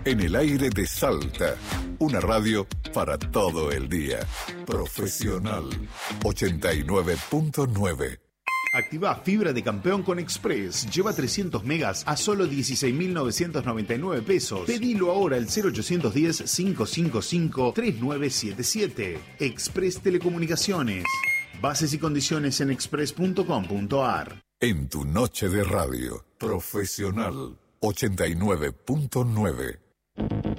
En el aire de Salta, una radio para todo el día. Profesional 89.9. Activa fibra de campeón con Express. Lleva 300 megas a solo 16.999 pesos. Pedilo ahora al 0810-555-3977. Express Telecomunicaciones. Bases y condiciones en express.com.ar. En tu noche de radio, Profesional 89.9.